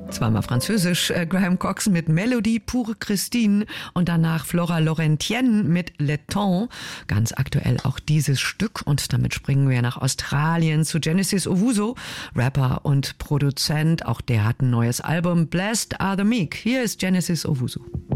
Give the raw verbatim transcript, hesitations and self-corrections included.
Zweimal französisch, äh, Graham Coxon mit Melodie pour Christine und danach Flora Laurentienne mit Le Temps. Ganz aktuell auch dieses Stück und damit springen wir nach Australien zu Genesis Owusu, Rapper und Produzent. Auch der hat ein neues Album, Blessed Are the Meek. Hier ist Genesis Owusu.